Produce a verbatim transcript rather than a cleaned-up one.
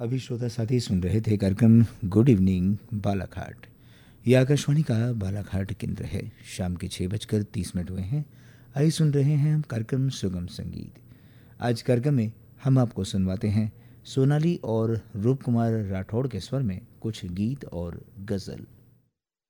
अभी श्रोता साथी सुन रहे थे कार्यक्रम गुड इवनिंग बालाघाट। यह आकाशवाणी का बालाघाट केंद्र है। शाम के छः बजकर तीस मिनट हुए हैं। आइए सुन रहे हैं हम कार्यक्रम सुगम संगीत। आज कार्यक्रम में हम आपको सुनवाते हैं सोनाली और रूप कुमार राठौड़ के स्वर में कुछ गीत और गज़ल।